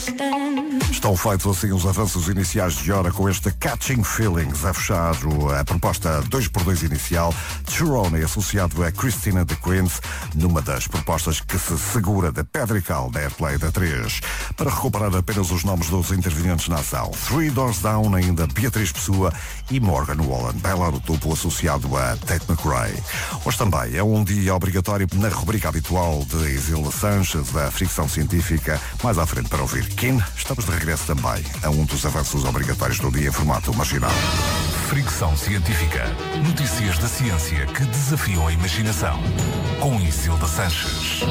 Estão feitos assim os avanços iniciais de hora com este Catching Feelings a fechar a proposta 2x2 inicial. Cherone associado a Christina the Queens numa das propostas que se segura da Pedrical da Airplay da 3. Para recuperar apenas os nomes dos intervenientes na ação: Three Doors Down, ainda Beatriz Pessoa e Morgan Wallen, bailar o topo associado a Tate McRae. Hoje também é um dia obrigatório na rubrica habitual de Isilda Sanches, da Fricção Científica. Mais à frente para ouvir Kim. Estamos de regresso também a um dos avanços obrigatórios do dia em formato marginal. Fricção Científica. Notícias da ciência que desafiam a imaginação. Com Isilda Sanches.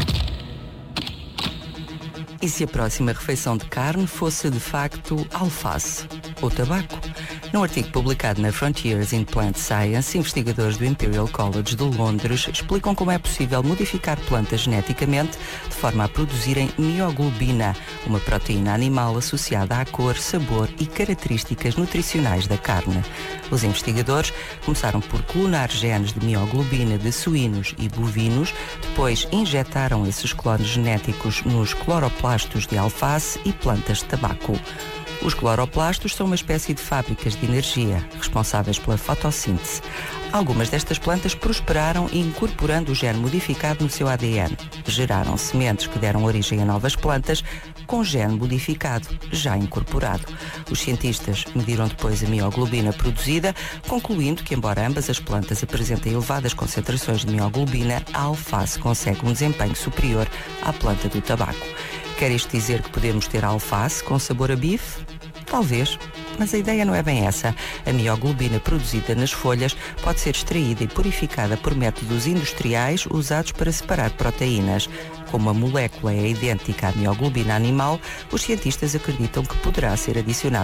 E se a próxima refeição de carne fosse de facto alface ou tabaco? Num artigo publicado na Frontiers in Plant Science, investigadores do Imperial College de Londres explicam como é possível modificar plantas geneticamente de forma a produzirem mioglobina, uma proteína animal associada à cor, sabor e características nutricionais da carne. Os investigadores começaram por clonar genes de mioglobina de suínos e bovinos, depois injetaram esses clones genéticos nos cloroplastos de alface e plantas de tabaco. Os cloroplastos são uma espécie de fábricas de energia, responsáveis pela fotossíntese. Algumas destas plantas prosperaram incorporando o gene modificado no seu ADN. Geraram sementes que deram origem a novas plantas com gene modificado, já incorporado. Os cientistas mediram depois a mioglobina produzida, concluindo que, embora ambas as plantas apresentem elevadas concentrações de mioglobina, a alface consegue um desempenho superior à planta do tabaco. Quer isto dizer que podemos ter alface com sabor a bife? Talvez, mas a ideia não é bem essa. A mioglobina produzida nas folhas pode ser extraída e purificada por métodos industriais usados para separar proteínas. Como a molécula é idêntica à mioglobina animal, os cientistas acreditam que poderá ser adicionada